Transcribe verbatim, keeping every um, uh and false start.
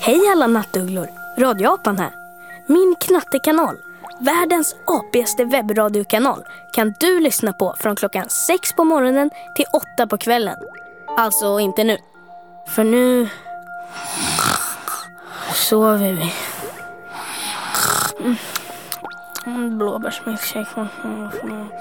Hej alla nattugglor, radioapan här. Min knattekanal, världens apigaste webbradiokanal, kan du lyssna på från klockan sex på morgonen till åtta på kvällen. Alltså inte nu, för nu sover vi. Mm. Blåbärsmilkshake.